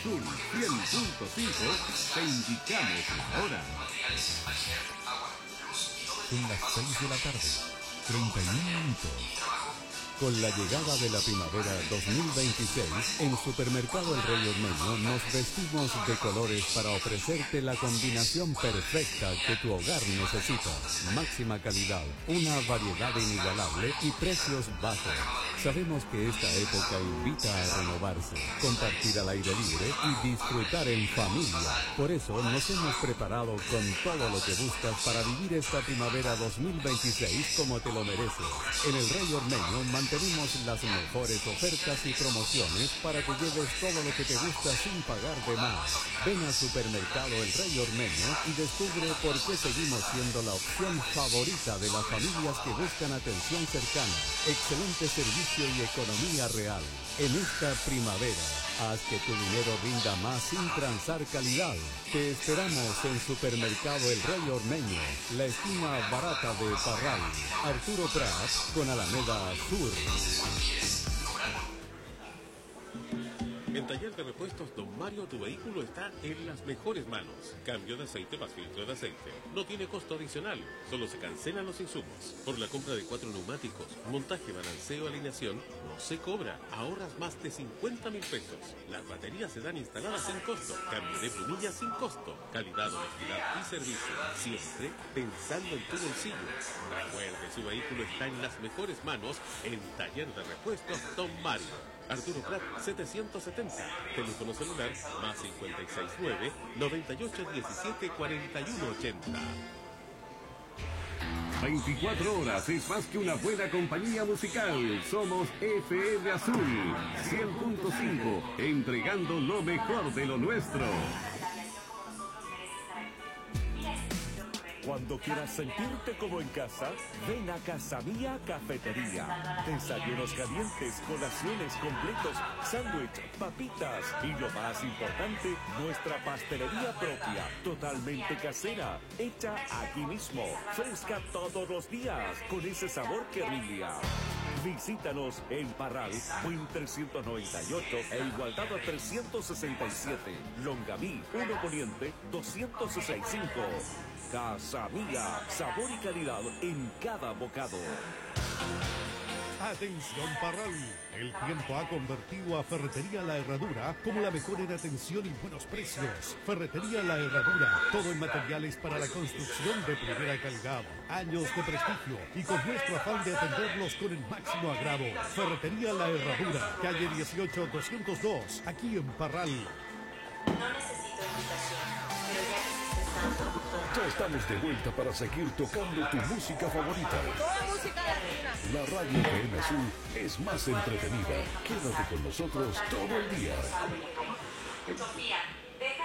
Azul 100.5, te indicamos la hora. Son las 6 de la tarde, 31 minutos. Con la llegada de la primavera 2026, en Supermercado El Rey Ormeño nos vestimos de colores para ofrecerte la combinación perfecta que tu hogar necesita. Máxima calidad, una variedad inigualable y precios bajos. Sabemos que esta época invita a renovarse, compartir al aire libre y disfrutar en familia. Por eso nos hemos preparado con todo lo que buscas para vivir esta primavera 2026 como te lo mereces. En El Rey Ormeño mantenemos las mejores ofertas y promociones para que lleves todo lo que te gusta sin pagar de más. Ven al Supermercado El Rey Ormeño y descubre por qué seguimos siendo la opción favorita de las familias que buscan atención cercana, excelente servicio y economía real. En esta primavera, haz que tu dinero rinda más sin transar calidad. Te esperamos en Supermercado El Rey Ormeño, la esquina barata de Parral, Arturo Prat con Alameda Sur. En Taller de Repuestos Don Mario, tu vehículo está en las mejores manos. Cambio de aceite más filtro de aceite. No tiene costo adicional, solo se cancelan los insumos. Por la compra de 4 neumáticos, montaje, balanceo, alineación, no se cobra. Ahorras más de 50.000 pesos. Las baterías se dan instaladas sin costo. Cambio de plumillas sin costo. Calidad, honestidad y servicio. Siempre pensando en tu bolsillo. Recuerde, su vehículo está en las mejores manos en Taller de Repuestos Don Mario. Arturo Prat 770, teléfono celular más 569 9817 4180. 24 horas es más que una buena compañía musical. Somos FM Azul 100.5, entregando lo mejor de lo nuestro. Cuando quieras sentirte como en casa, ven a Casa Mía Cafetería. Desayunos calientes, colaciones completos, sándwich, papitas y lo más importante, nuestra pastelería propia, totalmente casera, hecha aquí mismo, fresca todos los días, con ese sabor que brilla. Visítanos en Parral, Buin 398 e Igualdad a 367, Longaví, 1 Poniente 265. Casa Mía, sabor y calidad en cada bocado. Atención Parral, el tiempo ha convertido a Ferretería La Herradura como la mejor en atención y buenos precios. Ferretería La Herradura, todo en materiales para la construcción de primera calidad, años de prestigio y con nuestro afán de atenderlos con el máximo agrado. Ferretería La Herradura, calle 18-202, aquí en Parral. No necesito invitación, pero ya que se está estando... Ya estamos de vuelta para seguir tocando tu música favorita. La radio FM Azul es más entretenida. Quédate con nosotros todo el día. Sofía.